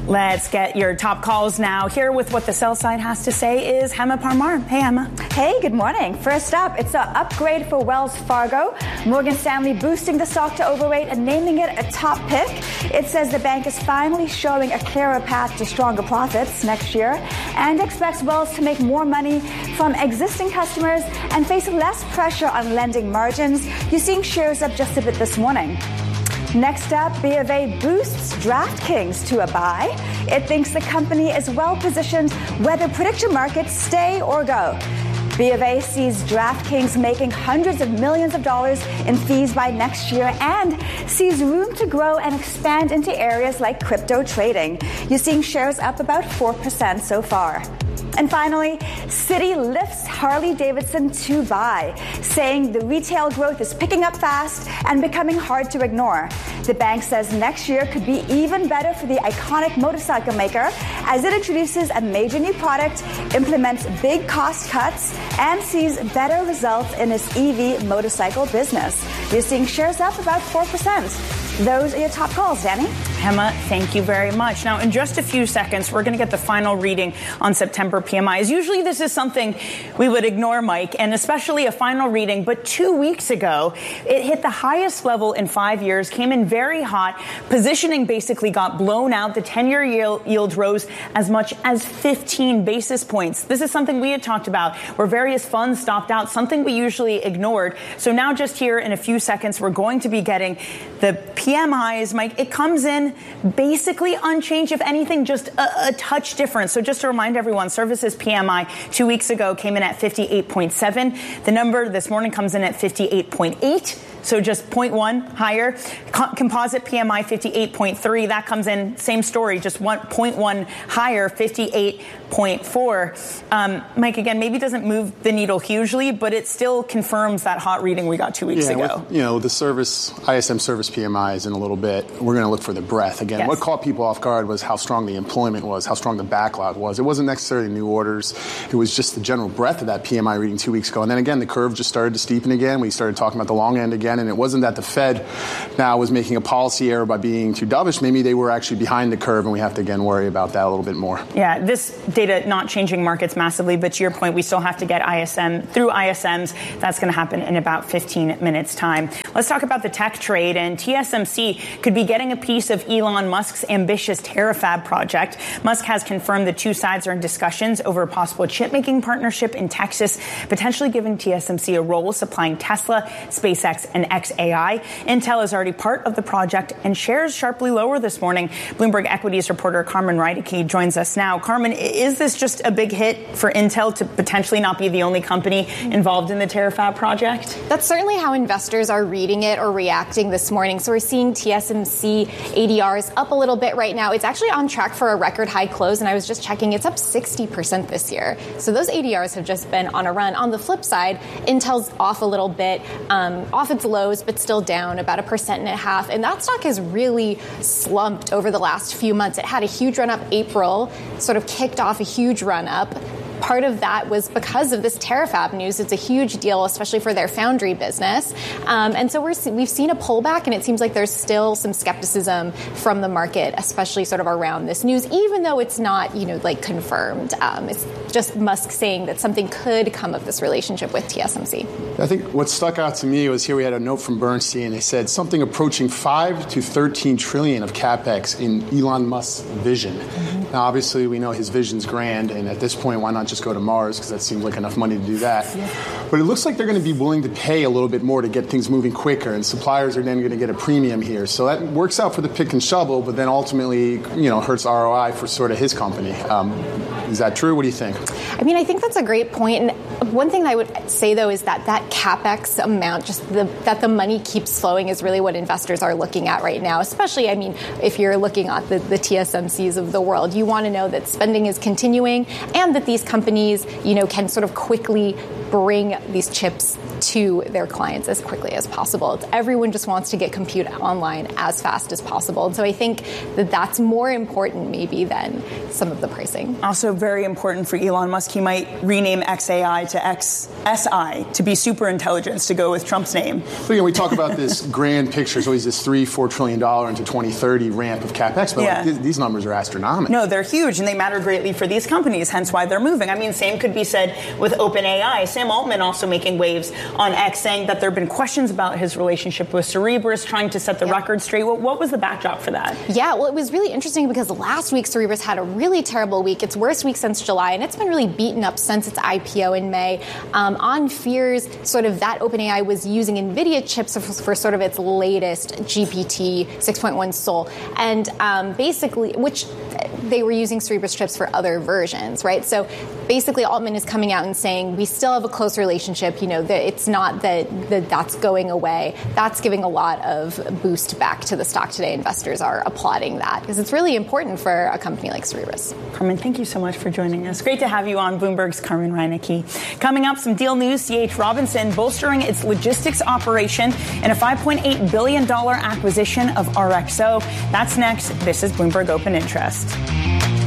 Let's get your top calls now. Here with what the sell side has to say is Hema Parmar. Hey, Hema. Hey, good morning. First up, it's an upgrade for Wells Fargo. Morgan Stanley boosting the stock to overweight and naming it a top pick. It says the bank is finally showing a clearer path to stronger profits next year and expects Wells to make more money from existing customers and face less pressure on lending margins. You're seeing shares up just a bit this morning. Next up, BofA boosts DraftKings to a buy. It thinks the company is well positioned whether prediction markets stay or go. BofA sees DraftKings making hundreds of millions of dollars in fees by next year and sees room to grow and expand into areas like crypto trading. You're seeing shares up about 4% so far. And finally, Citi lifts Harley-Davidson to buy, saying the retail growth is picking up fast and becoming hard to ignore. The bank says next year could be even better for the iconic motorcycle maker as it introduces a major new product, implements big cost cuts, and sees better results in its EV motorcycle business. You're seeing shares up about 4%. Those are your top calls, Danny. Hema, thank you very much. Now, in just a few seconds, we're going to get the final reading on September PMIs. Usually this is something we would ignore, Mike, and especially a final reading. But 2 weeks ago, it hit the highest level in 5 years, came in very hot. Positioning basically got blown out. The 10-year yield rose as much as 15 basis points. This is something we had talked about where various funds stopped out, something we usually ignored. So now just here in a few seconds, we're going to be getting the PMIs, Mike. It comes in basically unchanged, if anything, just a touch different. So just to remind everyone, services PMI 2 weeks ago came in at 58.7. The number this morning comes in at 58.8. So just 0.1 higher. Composite PMI 58.3. That comes in, same story, just 0.1 higher, 58.4. Mike, again, maybe doesn't move the needle hugely, but it still confirms that hot reading we got 2 weeks ago. With, the service, ISM service PMIs in a little bit, we're going to look for the breadth. Again, what caught people off guard was how strong the employment was, how strong the backlog was. It wasn't necessarily new orders. It was just the general breadth of that PMI reading 2 weeks ago. And then again, the curve just started to steepen again. We started talking about the long end again. And it wasn't that the Fed now was making a policy error by being too dovish. Maybe they were actually behind the curve, and we have to, again, worry about that a little bit more. Yeah, this data not changing markets massively, but to your point, we still have to get ISM through ISMs. That's going to happen in about 15 minutes' time. Let's talk about the tech trade, and TSMC could be getting a piece of Elon Musk's ambitious Terafab project. Musk has confirmed the two sides are in discussions over a possible chip-making partnership in Texas, potentially giving TSMC a role supplying Tesla, SpaceX, and xAI. Intel is already part of the project, and shares sharply lower this morning. Bloomberg Equities reporter Carmen Reideke joins us now. Carmen, is this just a big hit for Intel to potentially not be the only company involved in the Terafab project? That's certainly how investors are reading it or reacting this morning. So we're seeing TSMC ADRs up a little bit right now. It's actually on track for a record high close, and I was just checking, it's up 60% this year. So those ADRs have just been on a run. On the flip side, Intel's off a little bit, off its lows, but still down about 1.5%. And that stock has really slumped over the last few months. It had a huge run up April, sort of kicked off a huge run up. Part of that was because of this Terafab news. It's a huge deal, especially for their foundry business. And so we've seen a pullback, and it seems like there's still some skepticism from the market, especially sort of around this news, even though it's not, confirmed. It's just Musk saying that something could come of this relationship with TSMC. I think what stuck out to me was here we had a note from Bernstein. They said something approaching 5 to 13 trillion of capex in Elon Musk's vision. Mm-hmm. Now, obviously, we know his vision's grand, and at this point, why not just go to Mars, because that seems like enough money to do that. Yeah. But it looks like they're going to be willing to pay a little bit more to get things moving quicker, and suppliers are then going to get a premium here. So that works out for the pick and shovel, but then ultimately, hurts ROI for sort of his company. Is that true? What do you think? I mean, I think that's a great point. And one thing I would say, though, is that CapEx amount, that the money keeps flowing is really what investors are looking at right now, especially, if you're looking at the TSMCs of the world. you want to know that spending is continuing and that these companies, can sort of quickly bring these chips to their clients as quickly as possible. Everyone just wants to get compute online as fast as possible. And so I think that that's more important maybe than some of the pricing. Also very important for Elon Musk, he might rename XAI to XSI to be super intelligence, to go with Trump's name. So, we talk about this grand picture. It's always this $3-4 trillion into 2030 ramp of CapEx, but these numbers are astronomical. No, they're huge, and they matter greatly for these companies, hence why they're moving. I mean, same could be said with OpenAI. Sam Altman also making waves on X, saying that there have been questions about his relationship with Cerebras, trying to set the record straight. What was the backdrop for that? Yeah, well, it was really interesting because last week Cerebras had a really terrible week, its worst week since July, and it's been really beaten up since its IPO in May on fears sort of that OpenAI was using NVIDIA chips for sort of its latest GPT 6.1 Sol, and basically, which they were using Cerebras chips for other versions, right? So basically Altman is coming out and saying we still have a close relationship, that it's not that's going away. That's giving a lot of boost back to the stock today. Investors are applauding that because it's really important for a company like Cerebras. Carmen, thank you so much for joining us. Great to have you on Bloomberg's Carmen Reinecke. Coming up, some deal news. C.H. Robinson bolstering its logistics operation in a $5.8 billion acquisition of RXO. That's next. This is Bloomberg Open Interest.